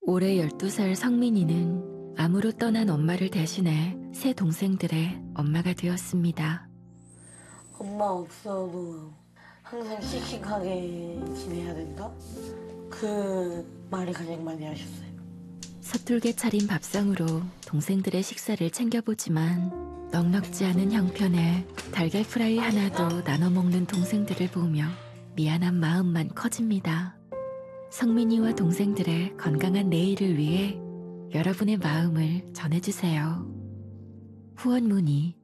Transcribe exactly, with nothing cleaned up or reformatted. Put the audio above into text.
올해 열두 살 성민이는 암으로 떠난 엄마를 대신해 새 동생들의 엄마가 되었습니다. 엄마 없어도 항상 씩씩하게 지내야 된다? 그 말을 가장 많이 하셨어요. 서툴게 차린 밥상으로 동생들의 식사를 챙겨보지만 넉넉지 않은 형편에 달걀 프라이 하나도 나눠 먹는 동생들을 보며 미안한 마음만 커집니다. 성민이와 동생들의 건강한 내일을 위해 여러분의 마음을 전해주세요. 후원 문의